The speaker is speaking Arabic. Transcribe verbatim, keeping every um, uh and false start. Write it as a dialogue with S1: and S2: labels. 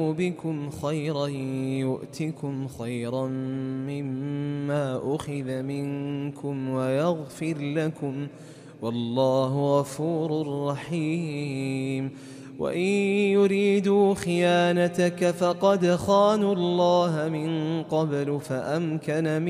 S1: بكم خيرا يؤتكم خيرا مما أخذ منكم ويغفر لكم والله غفور رحيم. وإن يريدوا خيانتك فقد خانوا الله من قبل فأمكن